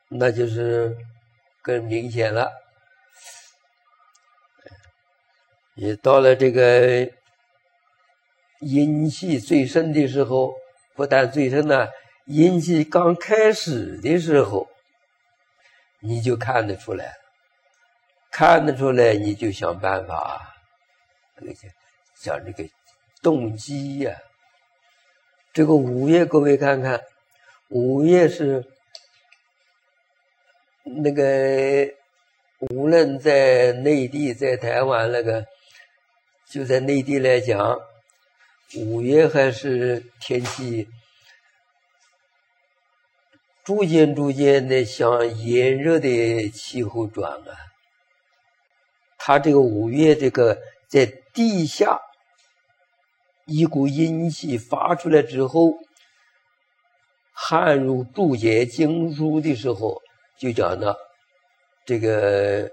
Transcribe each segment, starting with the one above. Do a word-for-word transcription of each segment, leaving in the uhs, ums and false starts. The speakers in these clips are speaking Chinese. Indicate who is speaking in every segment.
Speaker 1: 那就是更明显了。也到了这个阴气最盛的时候，不但最盛呢，阴气刚开始的时候，你就看得出来了，看得出来你就想办法，那个讲这个动机呀、啊。这个五月，各位看看，五月是那个无论在内地，在台湾那个。就在内地来讲，五月还是天气逐渐逐渐的向炎热的气候转啊。它这个五月这个在地下一股阴气发出来之后，汗入柱节经书的时候，就讲呢，这个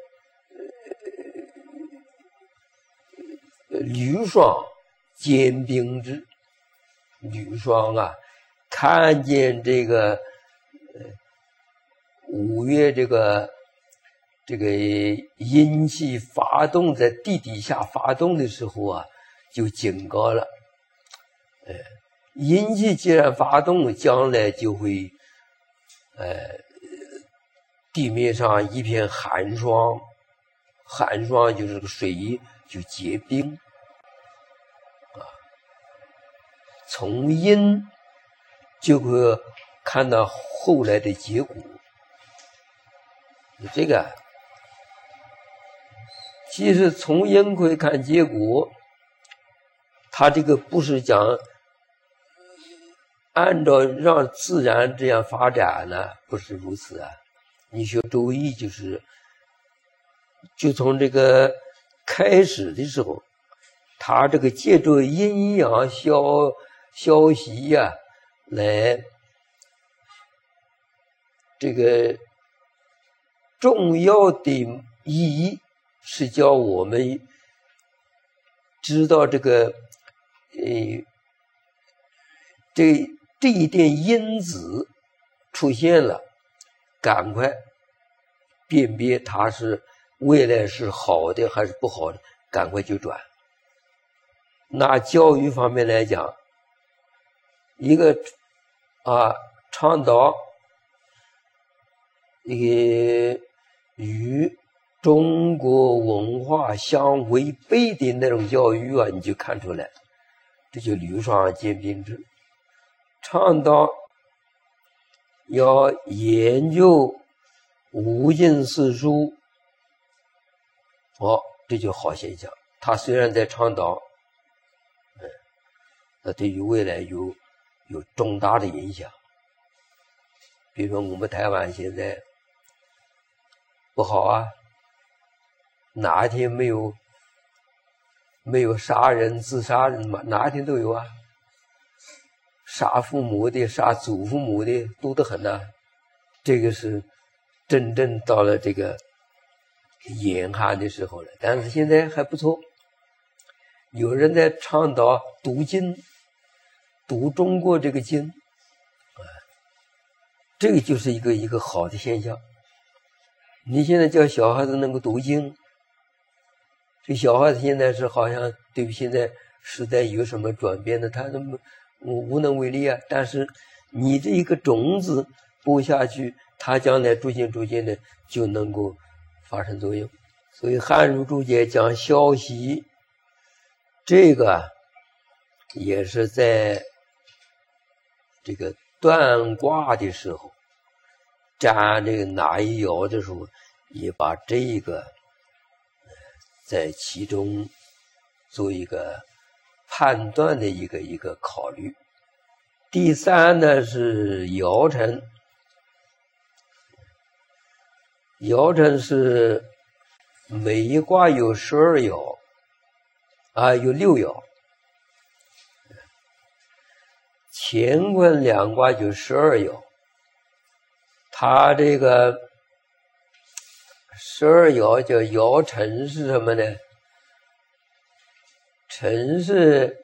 Speaker 1: 履霜坚冰之，履霜啊，看见这个呃五月这个这个阴气发动在地底下发动的时候啊，就警告了，呃，阴气既然发动，将来就会呃地面上一片寒霜，寒霜就是个水就结冰。从因就会看到后来的结果。这个其实从因可以看结果，他这个不是讲按照让自然这样发展呢，不是如此啊。你学周易就是就从这个开始的时候，他这个借助阴阳消消息呀、啊，来这个重要的意义是叫我们知道这个呃这这一点因子出现了，赶快辨别它是未来是好的还是不好的，赶快就转。拿教育方面来讲，一个啊倡导一个与中国文化相违背的那种教育啊，你就看出来，这就履霜坚冰之。倡导要研究五经四书，哦，这就好现象。他虽然在倡导，嗯，那对于未来有有重大的影响。比如说我们台湾现在不好啊，哪一天没有没有杀人自杀人嘛？哪一天都有啊，杀父母的、杀祖父母的多得很呐、啊。这个是真正到了这个严寒的时候了，但是现在还不错。有人在倡导读经，读中国这个经，这个就是一个一个好的现象。你现在叫小孩子能够读经，这小孩子现在是好像对于现在时代有什么转变的，他都无能为力啊。但是你这一个种子播下去，它将来逐渐逐渐的就能够发生作用。所以汉儒注解讲消息，这个也是在这个断卦的时候，占这个哪一爻的时候，也把这个在其中做一个判断的一个一个考虑。第三呢是爻辰，爻辰是每一卦有十二爻啊，有六爻，乾坤两卦就十二爻。它这个十二爻叫爻辰是什么呢？辰是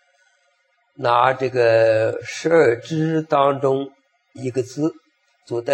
Speaker 1: 拿这个十二支当中一个字做代